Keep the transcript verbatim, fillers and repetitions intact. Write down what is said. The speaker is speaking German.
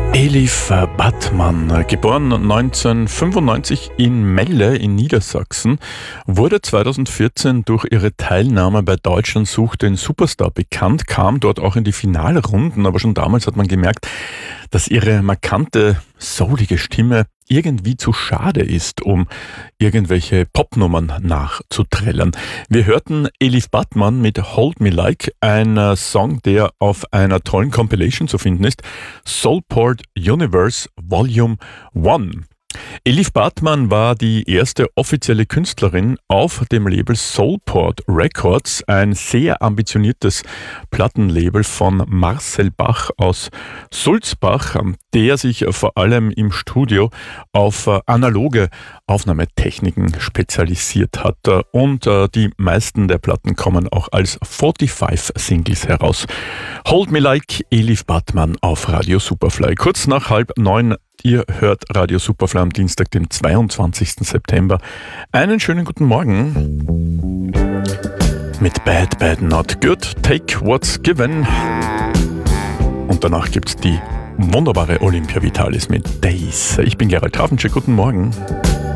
Elif Bachmann, geboren neunzehnhundertfünfundneunzig in Melle in Niedersachsen, wurde zweitausendvierzehn durch ihre Teilnahme bei Deutschland sucht den Superstar bekannt, kam dort auch in die Finalrunden, aber schon damals hat man gemerkt, dass ihre markante, soulige Stimme irgendwie zu schade ist, um irgendwelche Popnummern nachzuträllern. Wir hörten Elif Bachmann mit Hold Me Like, ein Song, der auf einer tollen Compilation zu finden ist, Soulport Universe Volume eins. Elif Bachmann war die erste offizielle Künstlerin auf dem Label Soulport Records, ein sehr ambitioniertes Plattenlabel von Marcel Bach aus Sulzbach, der sich vor allem im Studio auf analoge Aufnahmetechniken spezialisiert hat. Und die meisten der Platten kommen auch als fünfundvierzig Singles heraus. Hold Me Like, Elif Bachmann auf Radio Superfly. Kurz nach halb neun. Ihr hört Radio Superfly am Dienstag, den zweiundzwanzigsten September. Einen schönen guten Morgen mit Bad, Bad, Not Good, Take What's Given. Und danach gibt's die wunderbare Olympia Vitalis mit Days. Ich bin Gerald Hafenschick, guten Morgen.